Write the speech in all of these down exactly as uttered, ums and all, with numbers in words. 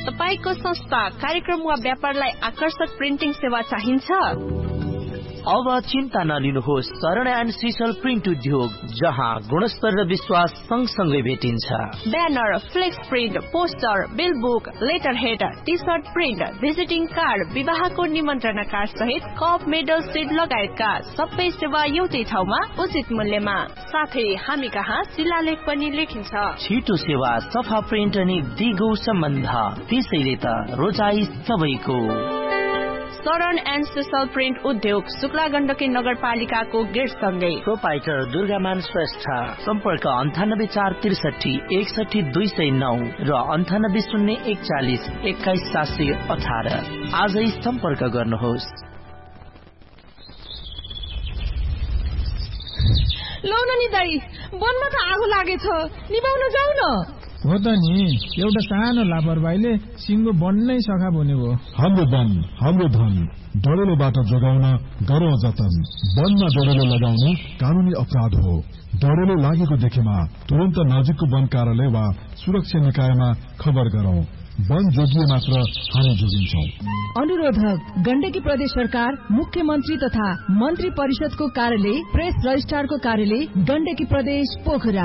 तपाईको संस्था कार्यक्रम वा व्यापारलाई आकर्षक प्रिन्टिङ सेवा चाहिन्छ? अब चिन्ता नलिनुहोस्। शरण एन्ड सिसल प्रिन्ट उद्योग, जहाँ गुणस्तर र विश्वास सँगसँगै भेटिन्छ। Banner, flex print, poster, bill book, letter head, T short print, visiting card, विवाहको निमन्त्रणा कार्ड सहित कप, मेडल, सिड लगायतका सबै सेवा एउटै ठाउँमा उचित मूल्यमा। साथै हामी कहाँ शिलालेख पनि लेखिन्छ। छिटो सेवा, सफा प्रिन्ट अनि दिगो सम्बन्ध, त्यसैले त रोजाई सबैको। शरण एन्ड सिसल प्रिन्ट उद्योग, शुक्ला गण्डकी नगरपालिकाको गेट सँगै। प्रोपाइटर दुर्गामान श्रेष्ठ। सम्पर्क अन्ठानब्बे चार त्रिसठी एकसठी दुई सय नौ र अन्ठानब्बे शून्य एकचालिस एक्काइस सात सय अठार। आजै सम्पर्क गर्नुहोस्। लौ न नि दाई, वनमा त आगो लागेछ, निभाउन जाऊ न। हो त नि, एउटा सानो लापरवाहीले सिङ्गो बन्नै सखा बन्यो हो। हाम्रो वन हाम्रो धन, डढेलोबाट जोगाउन गरौँ जतन। वनमा डढेलो लगाउनु कानूनी अपराध हो। डढेलो लागेको देखेमा तुरन्त नजिकको वन कार्यालय वा सुरक्षा निकायमा खबर गरौँ। वन जोगिए मात्र हामी जोगिन्छौँ। अनुरोधक गण्डकी प्रदेश सरकार, मुख्यमन्त्री तथा मन्त्री परिषदको कार्यालय, प्रेस रजिस्ट्रारको कार्यालय, गण्डकी प्रदेश, पोखरा।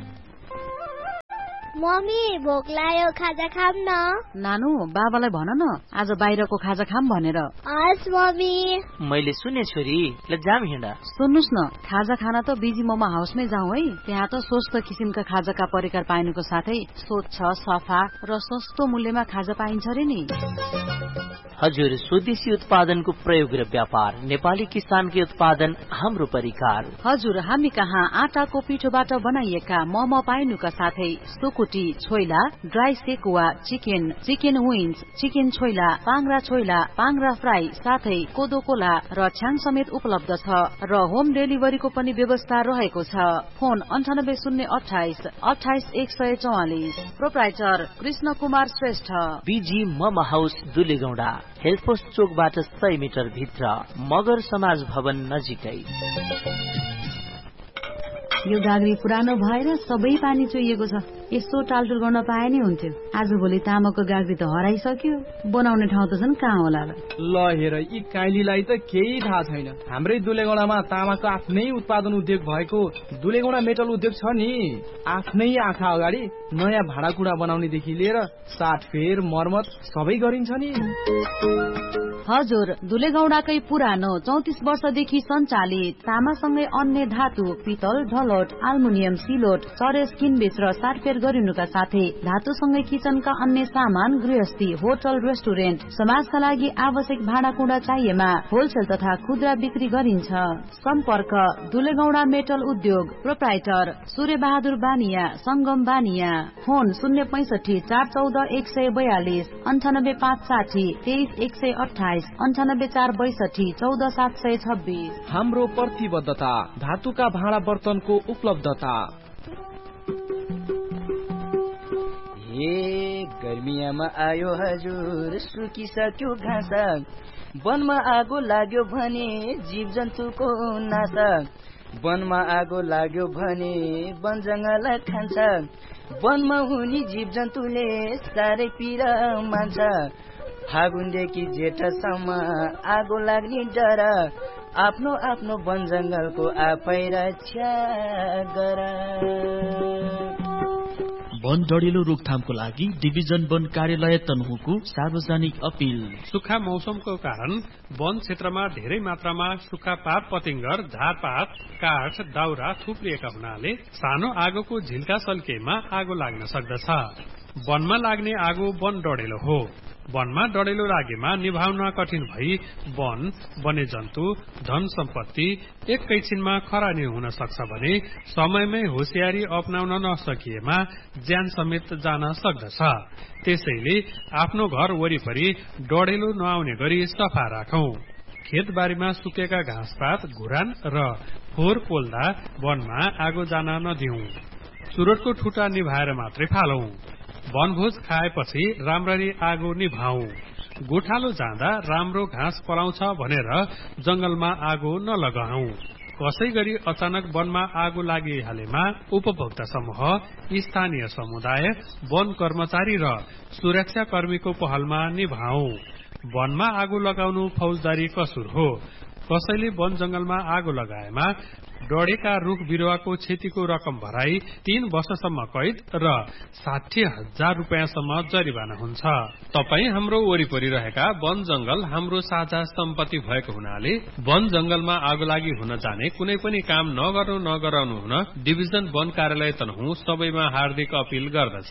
मम्मी, भोक लाग्यो, खाजा खाम न। नानु, बाबालाई भन न आज बाहिरको खाजा खाम भनेर। हस् मम्मी। मैले सुने छोरी, ल जाम हिँड। सुन्नुस् न, खाजा खाना त बिजी मोमो हाउसमै जाउँ है। त्यहाँ त स्वस्थ किसिमका खाजाका परिकार पाइनुको साथै स्वच्छ, सफा र सस्तो मूल्यमा खाजा पाइन्छ रे नि। हजुर, स्वदेशी उत्पादनको प्रयोग र व्यापार, नेपाली किसानकै उत्पादन, हाम्रो परिकार। हजुर, हामी कहाँ आटाको पिठोबाट बनाइएका मोमो पाइनुका साथै सुकुटी, choila, dry sekuwa, chicken, chicken wings, chicken choila, पाङ्रा choila, पाङ्रा fry, साथै कोदो कोला र छ्याङ समेत उपलब्ध छ र होम डेलिभरीको पनि व्यवस्था रहेको छ। फोन अन्ठानब्बे शून्य अठाइस अठाइस एक सय चौवालिस। Proprietor Krishna Kumar Shrestha. Busy momo house, दुलेगौडा, हेल्पोस्ट चोकबाट सय मिटर भित्र, मगर समाज भवन नजिकै। यो गाग्री पुरानो भएर सबै पानी चोइएको छ। यसो टालटुल गर्न पाए नै हुन्थ्यो। आज भोलि तामाको गाग्री त हराइसक्यो, बनाउने ठाउँ त झन् कहाँ होला र। ल हेर, यी काइलीलाई त केही थाहा छैन। हाम्रै दुलेगौडामा तामाको आफ्नै उत्पादन उद्योग भएको दुलेगौडा मेटल उद्योग छ नि। आफ्नै आँखा अगाडि नयाँ भाँडाकुँडा बनाउनेदेखि लिएर साटफेर, मर्मत सबै गरिन्छ नि। हजुर, दुलेगौडाकै पुरानो चौतिस वर्षदेखि सञ्चालित तामासँगै अन्य धातु, पितल, ढलोट, आल्मुनियम, सिलोट, चरेस किनबेच र साटफेर गरिनुका साथै धातुसँगै किचनका अन्य सामान, गृहस्थी, होटल, रेस्टुरेन्ट, समाजका लागि आवश्यक भाँडाकुँडा चाहिएमा होलसेल तथा खुद्रा बिक्री गरिन्छ। सम्पर्क दुलेगौडा मेटल उद्योग, प्रोप्राइटर सूर्य बहादुर बानिया, संगम बानिया। फोन शून्य पैंसठी चार चौध एक सय बयालिस, अन्ठानब्बे पाँच साठी तेइस एक सय अठाइस, अन्ठानब्बे चार बैसठी चौध सात सय छब्बीस। हाम्रो प्रतिबद्धता, धातुका भाँडा बर्तनको उपलब्धता। ए गर्मियामा आयो हजुर, सुकिसक्यो घाँस। वनमा आगो लाग्यो भने जीव जन्तुको नाश। वनमा आगो लाग्यो भने वन जङ्गल खान्छ। वनमा हुने जीव जन्तुले साह्रै पीडा मान्छ। फागुनदेखि जेठसम्म आगो लाग्ने डर। आफ्नो आफ्नो वन जङ्गलको आफै रक्षा गर। वन डढेलो रोकथामको लागि डिभिजन वन कार्यालय तनहुको सार्वजनिक अपील। सुक्खा मौसमको कारण वन क्षेत्रमा धेरै मात्रामा सुक्खा पात पतिङ्गर, झारपात, काठ, दाउरा थुप्रिएका हुनाले सानो आगोको झिल्का सल्केमा आगो लाग्न सक्दछ। वनमा लाग्ने आगो वन डढेलो हो। वनमा डढेलो लागेमा निभाउन कठिन भई वन, वन्यजन्तु, धन सम्पत्ति एकैछिनमा खरानी हुन सक्छ भने समयमै होसियारी अपनाउन नसकिएमा ज्यान समेत जान सक्दछ। त्यसैले आफ्नो घर वरिपरि डढेलो नआउने गरी सफा राखौं। खेतबारीमा सुकेका घाँसपात, घुरान र फोहोर पोल्दा वनमा आगो जान नदिउँ। चुरोटको ठुटा निभाएर मात्रै फालौं। वनभोज खाएपछि राम्ररी आगो निभाऊ। गोठालो जाँदा राम्रो घाँस पलाउँछ भनेर जंगलमा आगो नलगाऊ। कसै गरी अचानक वनमा आगो लागिहालेमा उपभोक्ता समूह, स्थानीय समुदाय, वन कर्मचारी र सुरक्षा कर्मीको पहलमा निभाऊ। वनमा आगो लगाउनु फौजदारी कसुर हो। कसैले वन जंगलमा आगो लगाएमा डढेका रुख बिरुवाको क्षतिको रकम भराई तीन वर्षसम्म कैद र साठी हजार रूपियाँसम्म जरिवाना हुन्छ। तपाई हाम्रो वरिपरि रहेका वन जंगल हाम्रो साझा सम्पत्ति भएको हुनाले वन जंगलमा आगो लागि हुन जाने कुनै पनि काम नगर्नु नगराउनु हुन डिभिजन वन कार्यालय तनहुँ सबैमा हार्दिक अपील गर्दछ।